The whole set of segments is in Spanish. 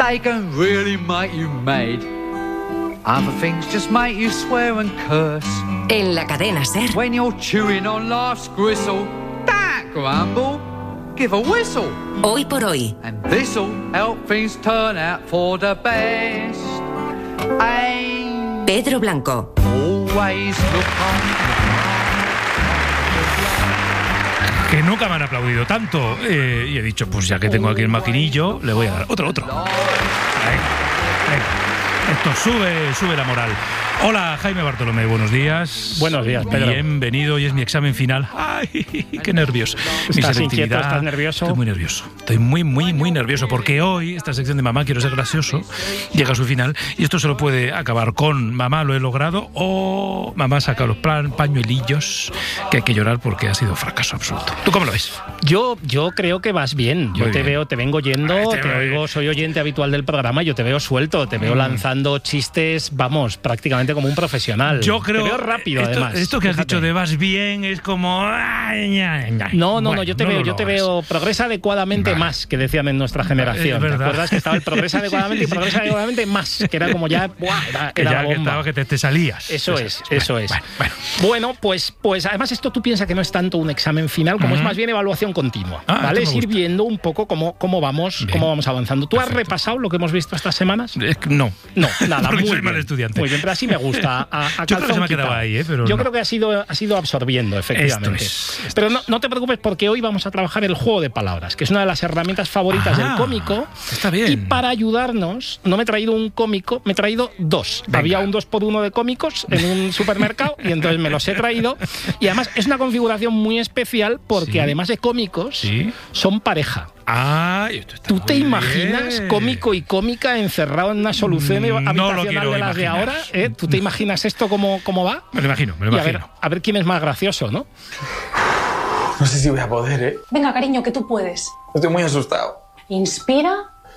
They can really make you mad. Other things just make you swear and curse. En la cadena SER. When you're chewing on life's gristle, don't grumble, give a whistle. Hoy por hoy. And this'll help things turn out for the best. And Pedro Blanco. always look on. Que nunca me han aplaudido tanto. Y he dicho, pues ya que tengo aquí el maquinillo, le voy a dar otro. Venga. Esto sube la moral. Hola, Jaime Bartolomé, buenos días. Buenos días, Pedro. Bienvenido, hoy es mi examen final. ¡Ay, qué nervios! ¿Estás inquieto? ¿Estás nervioso? Estoy muy nervioso. Estoy muy nervioso porque hoy esta sección de Mamá Quiero Ser Gracioso llega a su final y esto solo puede acabar con Mamá lo he logrado o Mamá saca los pañuelillos que hay que llorar porque ha sido un fracaso absoluto. ¿Tú cómo lo ves? Yo creo que vas bien. Yo Muy te bien. veo, te vengo yendo, te oigo, soy oyente habitual del programa, yo te veo suelto, te veo lanzando chistes, vamos, prácticamente como un profesional. Yo creo. Te veo rápido, además. Esto que has Fíjate. dicho de vas bien es como. No, yo te veo progresa adecuadamente más, que decían en nuestra generación. ¿Te acuerdas que estaba el progresa adecuadamente y progresa adecuadamente más? Que era como ya, Que era ya la que bomba. estaba que te salías. Eso es. Bueno, pues además esto tú piensas que no es tanto un examen final, como es más bien evaluación continua. ¿Vale? Es ir viendo un poco cómo vamos avanzando. ¿Tú has repasado lo que hemos visto estas semanas? No. No, nada, Porque muy soy bien. mal estudiante. Muy bien, pero así me gusta. Yo creo que se me ha quedado ahí, pero yo no. creo que has ido absorbiendo, efectivamente. Esto Pero no te preocupes porque hoy vamos a trabajar el juego de palabras, que es una de las herramientas favoritas del cómico. Está bien. Y para ayudarnos, no me he traído un cómico, me he traído dos. Venga. Había un 2x1 de cómicos en un supermercado y entonces me los he traído. Y además es una configuración muy especial porque Sí. además de cómicos, Sí. son pareja. Esto está ¿Tú muy te imaginas bien. cómico y cómica encerrado en una solución No lo habitacional quiero de las de imaginar. ahora? ¿Tú te imaginas esto cómo va? Me lo imagino. Y a ver quién es más gracioso, ¿no? No sé si voy a poder, ¿eh? Venga, cariño, que tú puedes. Estoy muy asustado. Inspira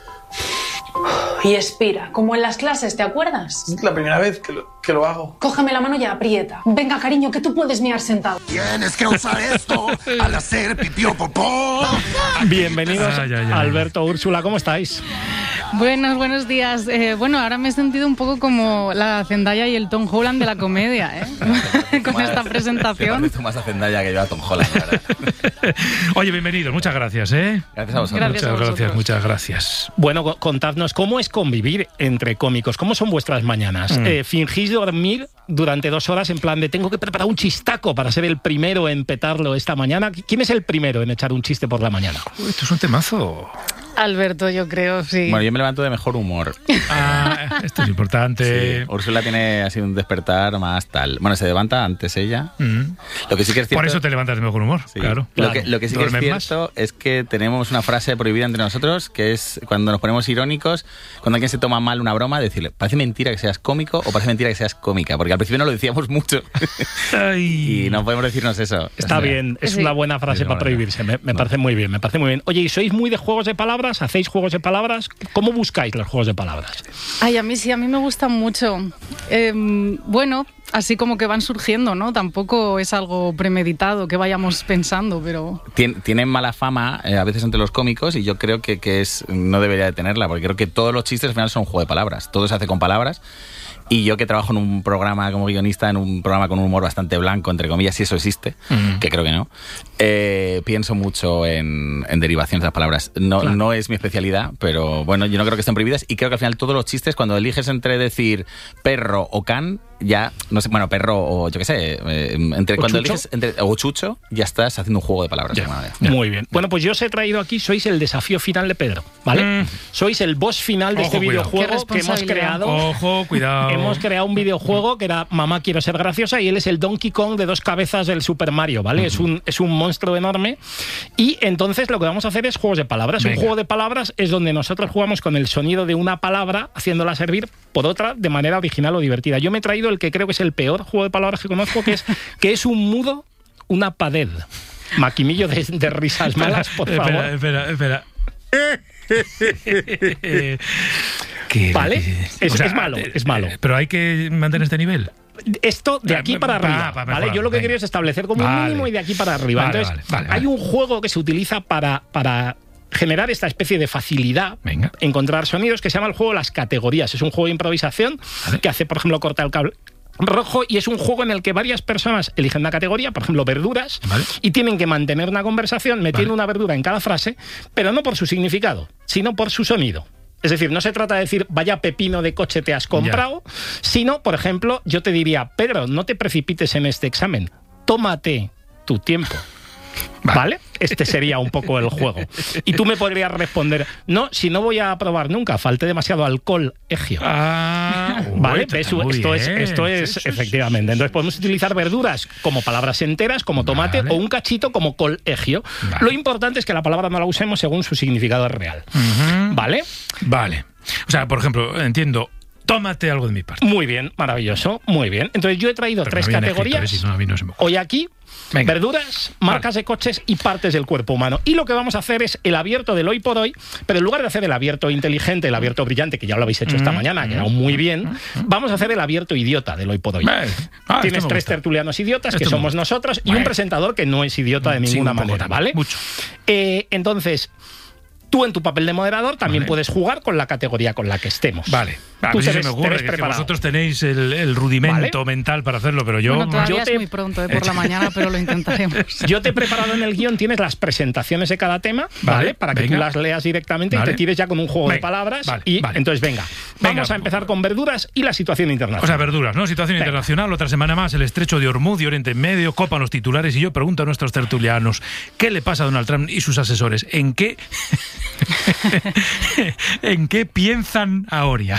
y expira, como en las clases, ¿te acuerdas? Es la primera vez que lo hago. Cógeme la mano y aprieta. Venga, cariño, que tú puedes mirar sentado. Tienes que usar esto al hacer pipí o popó. Bienvenidos, Ay. Alberto, Úrsula, ¿cómo estáis? Buenos días. Bueno, ahora me he sentido un poco como la Zendaya y el Tom Holland de la comedia, con esta presentación. Tú más a Zendaya que yo a Tom Holland, la verdad. Oye, bienvenidos. Muchas gracias, ¿eh? Gracias a vosotros. Muchas gracias. Bueno, contadnos, ¿cómo es convivir entre cómicos? ¿Cómo son vuestras mañanas? ¿Fingís dormir durante 2 horas en plan de tengo que preparar un chistaco para ser el primero en petarlo esta mañana? ¿Quién es el primero en echar un chiste por la mañana? Uy, esto es un temazo. Alberto, yo creo, sí. Bueno, yo me levanto de mejor humor. Esto es importante. Sí, Úrsula tiene así un despertar más tal. Bueno, se levanta antes ella. Lo que sí que es cierto... Por eso te levantas de mejor humor, Sí. claro. Lo que sí que es ¿Duermes cierto es que tenemos una frase prohibida entre nosotros, que es cuando nos ponemos irónicos, cuando alguien se toma mal una broma, decirle, parece mentira que seas cómico o parece mentira que seas cómica, porque al principio no lo decíamos mucho. Ay. Y no podemos decirnos eso. Está bien, es una buena frase Sí, para bueno. prohibirse, me parece muy bien, me parece muy bien. Oye, ¿y sois muy de juegos de palabras? ¿Hacéis juegos de palabras? ¿Cómo buscáis los juegos de palabras? Ay, a mí me gustan mucho. Bueno, así como que van surgiendo, ¿no? Tampoco es algo premeditado que vayamos pensando, pero... Tienen mala fama a veces entre los cómicos y yo creo que no debería de tenerla, porque creo que todos los chistes al final son un juego de palabras. Todo se hace con palabras. Y yo que trabajo en un programa como guionista, en un programa con un humor bastante blanco, entre comillas, si eso existe, que creo que no, pienso mucho en derivaciones de las palabras. No es mi especialidad, pero bueno, yo no creo que estén prohibidas y creo que al final todos los chistes, cuando eliges entre decir perro o can, ya, no sé, bueno, perro o yo qué sé, cuando eliges o chucho, ya estás haciendo un juego de palabras. Ya. Muy bien. Bueno, pues yo os he traído aquí, sois el desafío final de Pedro, ¿vale? Sois el boss final de este videojuego que hemos creado. Ojo, cuidado. Hemos creado un videojuego que era Mamá quiero ser graciosa y él es el Donkey Kong de 2 cabezas del Super Mario, ¿vale? Es un monstruo enorme y entonces lo que vamos a hacer es juegos de palabras. Venga. Un juego de palabras es donde nosotros jugamos con el sonido de una palabra haciéndola servir por otra de manera original o divertida. Yo me he traído el que creo que es el peor juego de palabras que conozco, que es un mudo, una pared. Maquinillo de risas malas, por favor. Espera. ¿Vale? Es malo. Pero hay que mantener este nivel. Esto de aquí para arriba, ¿vale? Yo lo que quería es establecer como un mínimo y de aquí para arriba. Entonces, hay un juego que se utiliza para generar esta especie de facilidad, encontrar sonidos, que se llama el juego de las categorías. Es un juego de improvisación que hace, por ejemplo, corta el cable rojo, y es un juego en el que varias personas eligen una categoría, por ejemplo, verduras, y tienen que mantener una conversación metiendo una verdura en cada frase, pero no por su significado, sino por su sonido. Es decir, no se trata de decir, vaya pepino de coche te has comprado, sino, por ejemplo, yo te diría, Pedro, no te precipites en este examen, tómate tu tiempo. ¿Vale? Este sería un poco el juego. Y tú me podrías responder, no, si no voy a probar nunca, falté demasiado alcohol, egio. ¿Vale? Esto es efectivamente. Entonces podemos utilizar verduras como palabras enteras, como tomate, o un cachito como colegio. Lo importante es que la palabra no la usemos según su significado real. ¿Vale? Vale. O sea, por ejemplo, entiendo, tómate algo de mi parte. Muy bien, maravilloso, muy bien. Entonces yo he traído 3 categorías hoy aquí. Venga. Verduras, marcas de coches y partes del cuerpo humano. Y lo que vamos a hacer es el abierto del hoy por hoy, pero en lugar de hacer el abierto inteligente, el abierto brillante, que ya lo habéis hecho esta mañana, ha quedado muy bien, vamos a hacer el abierto idiota del hoy por hoy. Tienes 3 tertulianos idiotas, que somos nosotros, y un presentador que no es idiota de ninguna manera, ¿vale? Mucho. Entonces, tú en tu papel de moderador también puedes jugar con la categoría con la que estemos. Vale. Tú sí se me ocurre que vosotros tenéis el rudimento mental para hacerlo, pero yo... Bueno, todavía es muy pronto por la mañana, pero lo intentaremos. Yo te he preparado en el guión, tienes las presentaciones de cada tema, ¿vale? Para que tú las leas directamente y te tires ya con un juego de palabras. Entonces, venga, vamos a empezar con verduras y la situación internacional. O sea, verduras, ¿no? Situación internacional, otra semana más, el estrecho de Hormuz y Oriente Medio, copan los titulares, y yo pregunto a nuestros tertulianos, ¿qué le pasa a Donald Trump y sus asesores? ¿En qué piensan ahora?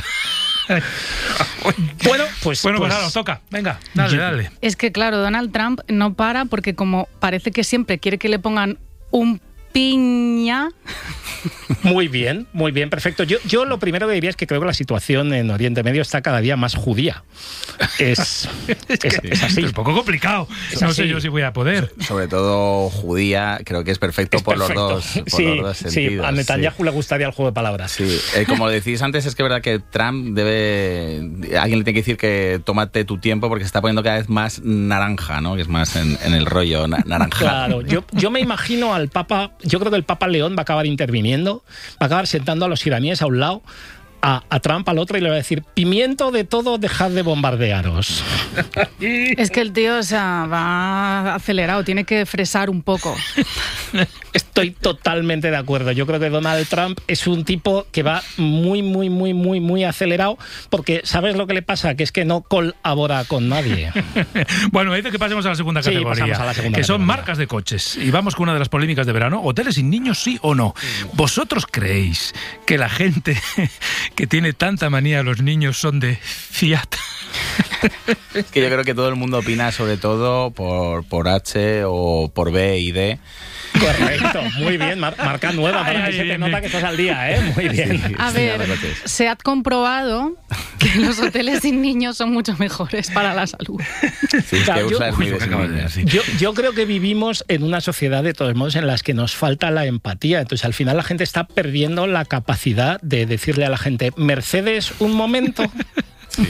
Bueno, pues ahora os toca. Venga, dale. Es que claro, Donald Trump no para porque como parece que siempre quiere que le pongan un piña. Muy bien, perfecto. Yo lo primero que diría es que creo que la situación en Oriente Medio está cada día más judía. Es así. Es un poco complicado. No sé yo si voy a poder. Sobre todo judía, creo que es perfecto por los dos sentidos. Sí, a Netanyahu le gustaría el juego de palabras. Sí, como decís antes, es que es verdad que Trump alguien le tiene que decir que tómate tu tiempo porque se está poniendo cada vez más naranja, ¿no? Que es más en el rollo naranja. Claro, yo me imagino al Papa, yo creo que el Papa León va a acabar interviniendo, va a acabar sentando a los iraníes a un lado, a Trump al otro, y le va a decir, pimiento de todo, dejad de bombardearos. Es que el tío, o sea, va acelerado, tiene que fresar un poco. Estoy totalmente de acuerdo. Yo creo que Donald Trump es un tipo que va muy acelerado, porque ¿sabes lo que le pasa? Que es que no colabora con nadie. Bueno, me dice que pasemos a la segunda categoría, que son marcas de coches. Y vamos con una de las polémicas de verano. ¿Hoteles sin niños, sí o no? ¿Vosotros creéis que la gente que tiene tanta manía a los niños son de Fiat? Es que yo creo que todo el mundo opina, sobre todo por H o por B y D. Correcto, muy bien, marca nueva, para que se te nota que estás al día, ¿eh? Muy bien. Sí, a ver, se ha comprobado que los hoteles sin niños son mucho mejores para la salud. Sí, claro, que yo creo que vivimos en una sociedad, de todos modos, en las que nos falta la empatía. Entonces, al final, la gente está perdiendo la capacidad de decirle a la gente, Mercedes, un momento. Sí.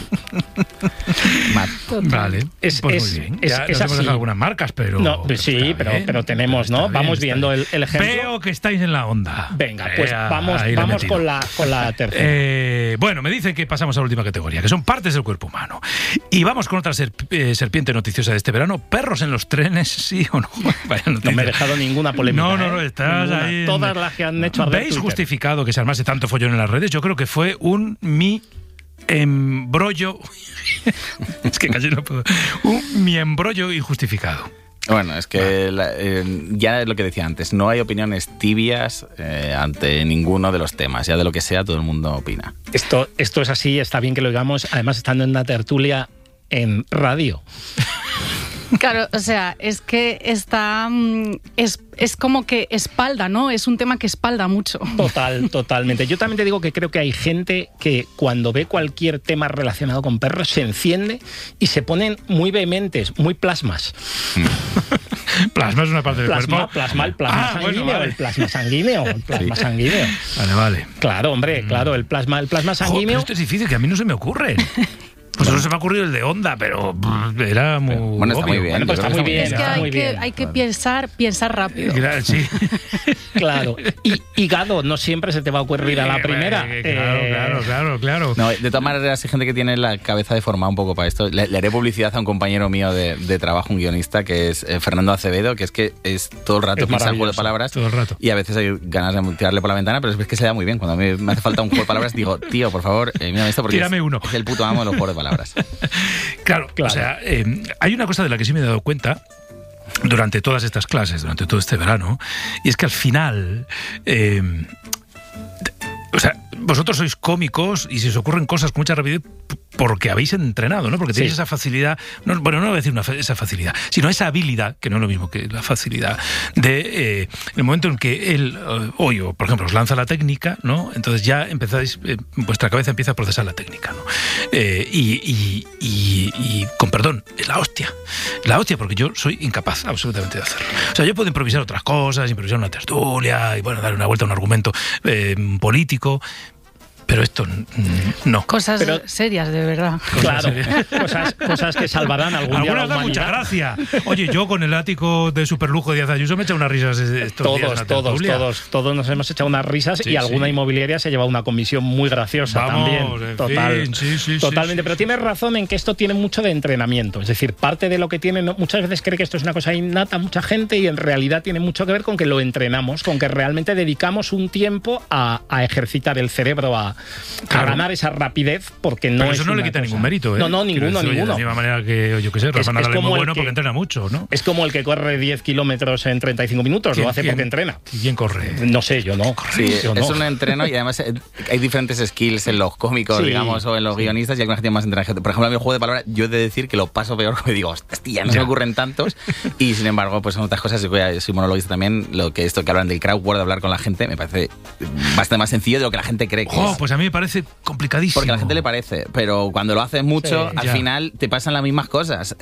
Vale, pues muy bien. Ya nos hemos dejado algunas marcas, pero... No, sí, pero tenemos, ¿no? Vamos viendo el ejemplo. Veo que estáis en la onda. Venga, pues vamos con la tercera. Bueno, me dicen que pasamos a la última categoría, que son partes del cuerpo humano. Y vamos con otra serpiente noticiosa de este verano. ¿Perros en los trenes, sí o no? No me he dejado ninguna polémica. No, estás ahí. Todas las que han hecho arder ¿Veis justificado que se armase tanto follón en las redes? Yo creo que fue mi embrollo. Es que casi no puedo. Mi embrollo injustificado. Bueno, es que ya es lo que decía antes, no hay opiniones tibias ante ninguno de los temas, ya de lo que sea todo el mundo opina. Esto es así, está bien que lo digamos, además estando en una tertulia en radio. Claro, o sea, es que está es como que espalda, ¿no? Es un tema que espalda mucho. Totalmente. Yo también te digo que creo que hay gente que cuando ve cualquier tema relacionado con perros se enciende y se ponen muy vehementes, muy plasmas. Plasma es una parte del cuerpo. El plasma sanguíneo, vale. El plasma sanguíneo. Vale. Claro, hombre, claro, el plasma sanguíneo. Pero esto es difícil, que a mí no se me ocurre. Pues no se me ha ocurrido el de Onda, pero era muy Bueno, está obvio. muy bien. Bueno, pues está muy bien. Es que está muy bien. hay que pensar rápido. Sí. Claro. Y Gado, no siempre se te va a ocurrir a la primera. Claro. No, de todas maneras, hay gente que tiene la cabeza deformada un poco para esto. Le haré publicidad a un compañero mío de trabajo, un guionista, que es Fernando Acevedo, que es todo el rato Es pensar juego de maravilloso, palabras. todo el rato. Y a veces hay ganas de tirarle por la ventana, pero es que se da muy bien. Cuando a mí me hace falta un juego de palabras, digo, tío, por favor, mírame esto porque Tírame uno. es el puto amo de los juegos de palabras. Claro. O sea, hay una cosa de la que sí me he dado cuenta durante todas estas clases, durante todo este verano, y es que al final, o sea, vosotros sois cómicos y se os ocurren cosas con mucha rapidez porque habéis entrenado, ¿no? Porque tenéis esa facilidad, no voy a decir esa facilidad, sino esa habilidad, que no es lo mismo que la facilidad, de el momento en que él, hoy, por ejemplo, os lanza la técnica, ¿no? Entonces ya empezáis, vuestra cabeza empieza a procesar la técnica, ¿no? Y con perdón, es la hostia, porque yo soy incapaz absolutamente de hacerlo. O sea, yo puedo improvisar otras cosas, improvisar una tertulia, y bueno, darle una vuelta a un argumento político, pero esto no. Cosas serias, de verdad. Claro, cosas que salvarán algún día a la Algunas da humanidad. mucha gracia. Oye, yo con el ático de superlujo de Díaz Ayuso me he echado unas risas estos días en la tertulia. Todos nos hemos echado unas risas y alguna inmobiliaria se ha llevado una comisión muy graciosa también. Totalmente. Pero tienes razón en que esto tiene mucho de entrenamiento. Es decir, parte de lo que tiene, muchas veces cree que esto es una cosa innata a mucha gente y en realidad tiene mucho que ver con que lo entrenamos, con que realmente dedicamos un tiempo a ejercitar el cerebro, a ganar esa rapidez, porque no pero es eso no le quita ningún mérito, ¿eh? No, ninguno. De la misma manera que, yo qué sé, Rafa Nadal es muy bueno porque entrena mucho, ¿no? Es como el que corre 10 kilómetros en 35 minutos, lo hace porque entrena. ¿Quién corre? No sé, yo no. Sí, yo es no. un entreno y además hay diferentes skills en los cómicos, digamos, o en los guionistas, y alguna gente más entrenada. Por ejemplo, a mí el juego de palabras, yo he de decir que lo paso peor porque digo, hostia, no se me ocurren tantos, y sin embargo, pues son otras cosas. Yo soy monologuista también, esto que hablan del crowd work, de hablar con la gente, me parece bastante más sencillo de lo que la gente cree que es. Pues a mí me parece complicadísimo. Porque a la gente le parece, pero cuando lo haces mucho, al final te pasan las mismas cosas.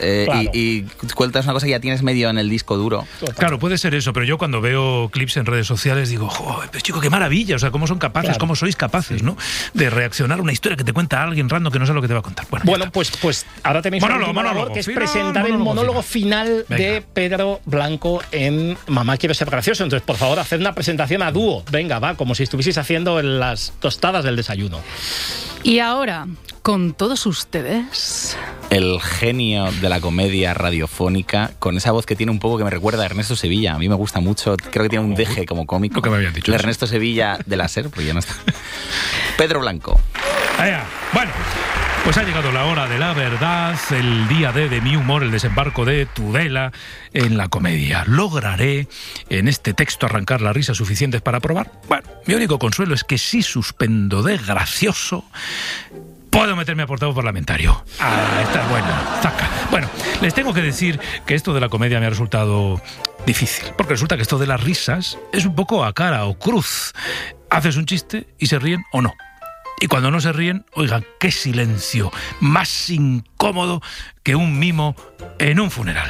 Y cuentas una cosa que ya tienes medio en el disco duro. Claro, puede ser eso, pero yo cuando veo clips en redes sociales digo, joder, pero chico, qué maravilla, o sea, cómo son capaces, cómo sois capaces, ¿no? De reaccionar a una historia que te cuenta alguien random que no sabe lo que te va a contar. Bueno, pues ahora tenéis monólogo, que es presentar el monólogo final de Pedro Blanco en Mamá quiero ser gracioso. Entonces, por favor, haced una presentación a dúo. Venga, va, como si estuvieseis haciendo en las tostadas del desayuno. Y ahora, con todos ustedes, el genio de la comedia radiofónica, con esa voz que tiene un poco que me recuerda a Ernesto Sevilla. A mí me gusta mucho, creo que tiene un deje como cómico. Lo que me habían dicho. El Ernesto Sevilla de la SER, porque ya no está. Pedro Blanco. Allá. Bueno, pues ha llegado la hora de la verdad, el día de mi humor, el desembarco de Tudela en la comedia. ¿Lograré en este texto arrancar las risas suficientes para probar? Bueno, mi único consuelo es que si suspendo de gracioso, puedo meterme a portavoz parlamentario. Esta es buena. Zaca. Bueno, les tengo que decir que esto de la comedia me ha resultado difícil, porque resulta que esto de las risas es un poco a cara o cruz. Haces un chiste y se ríen o no. Y cuando no se ríen, oigan, qué silencio más incómodo que un mimo en un funeral.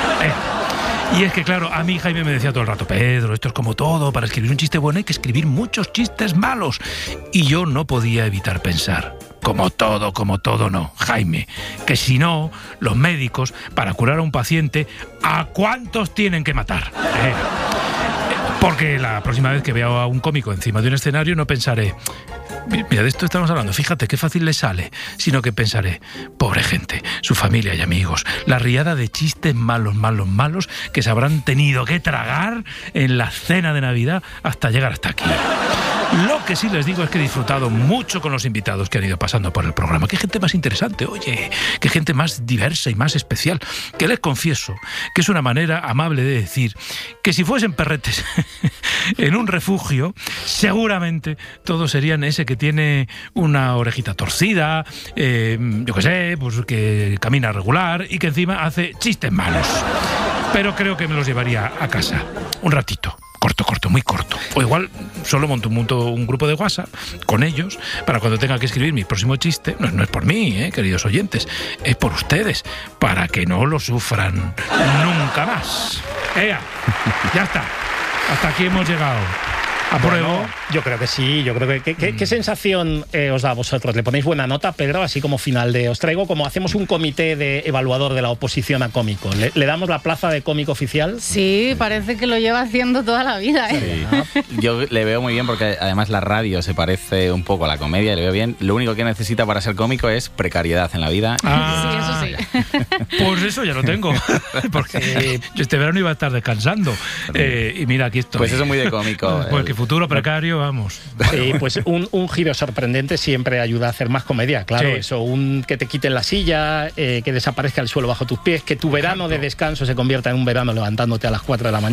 Y es que, claro, a mí Jaime me decía todo el rato, Pedro, esto es como todo, para escribir un chiste bueno hay que escribir muchos chistes malos. Y yo no podía evitar pensar, como todo no, Jaime, que si no, los médicos, para curar a un paciente, ¿a cuántos tienen que matar? Porque la próxima vez que vea a un cómico encima de un escenario no pensaré, mira, de esto estamos hablando, fíjate qué fácil le sale, sino que pensaré, pobre gente, su familia y amigos, la riada de chistes malos que se habrán tenido que tragar en la cena de Navidad hasta llegar hasta aquí. Lo que sí les digo es que he disfrutado mucho con los invitados que han ido pasando por el programa. Qué gente más interesante, oye, qué gente más diversa y más especial, que les confieso que es una manera amable de decir que si fuesen perretes en un refugio, seguramente todos serían ese que tiene una orejita torcida, yo qué sé, pues que camina regular y que encima hace chistes malos. Pero creo que me los llevaría a casa un ratito. Corto, muy corto. O igual solo monto un grupo de WhatsApp con ellos para cuando tenga que escribir mi próximo chiste. No es por mí, queridos oyentes, es por ustedes, para que no lo sufran nunca más. ¡Ea! Ya está. Hasta aquí hemos llegado. Apruebo. Bueno, yo creo que sí, yo creo que... ¿Qué sensación os da a vosotros? ¿Le ponéis buena nota, Pedro? Así como final de... Os traigo como hacemos un comité de evaluador de la oposición a cómico. ¿Le damos la plaza de cómico oficial? Sí, parece que lo lleva haciendo toda la vida, ¿eh? Yo le veo muy bien porque además la radio se parece un poco a la comedia, le veo bien. Lo único que necesita para ser cómico es precariedad en la vida. Sí, eso sí. Pues eso ya lo tengo. Porque yo este verano iba a estar descansando. Y mira, aquí estoy. Pues eso es muy de cómico. Porque futuro precario, vamos. Sí, pues un giro sorprendente siempre ayuda a hacer más comedia, claro. Sí. Eso, que te quiten la silla, que desaparezca el suelo bajo tus pies, que tu verano de descanso se convierta en un verano levantándote a las 4 de la mañana.